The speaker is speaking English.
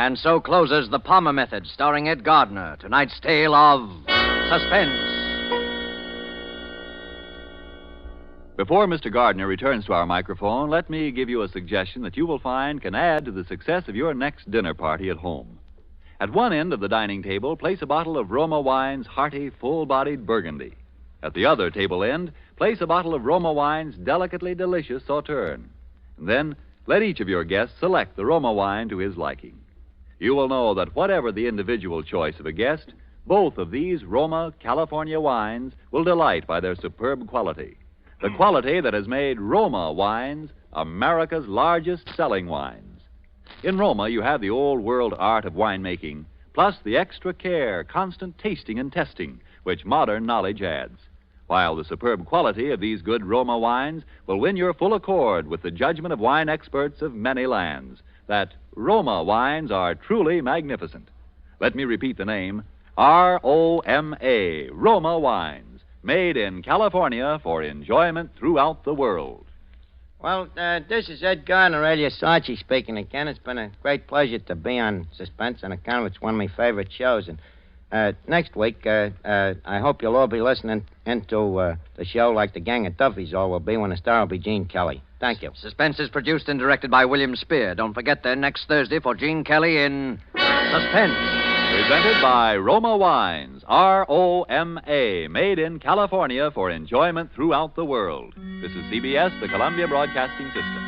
And so closes The Palmer Method, starring Ed Gardner. Tonight's tale of suspense. Before Mr. Gardner returns to our microphone, let me give you a suggestion that you will find can add to the success of your next dinner party at home. At one end of the dining table, place a bottle of Roma Wine's hearty, full-bodied Burgundy. At the other table end, place a bottle of Roma Wine's delicately delicious Sauterne. And then, let each of your guests select the Roma wine to his liking. You will know that whatever the individual choice of a guest, both of these Roma California wines will delight by their superb quality. The quality that has made Roma wines America's largest selling wines. In Roma, you have the old-world art of winemaking, plus the extra care, constant tasting and testing, which modern knowledge adds. While the superb quality of these good Roma wines will win your full accord with the judgment of wine experts of many lands, that Roma wines are truly magnificent. Let me repeat the name, R-O-M-A, Roma Wines, made in California for enjoyment throughout the world. Well, this is Ed Gardner, alias Archie, speaking again. It's been a great pleasure to be on Suspense, on account of it's one of my favorite shows. And next week, I hope you'll all be listening into the show like the gang of Duffies all will be when the star will be Gene Kelly. Thank you. Suspense is produced and directed by William Spear. Don't forget then, next Thursday for Gene Kelly in Suspense. Presented by Roma Wines, R-O-M-A, made in California for enjoyment throughout the world. This is CBS, the Columbia Broadcasting System.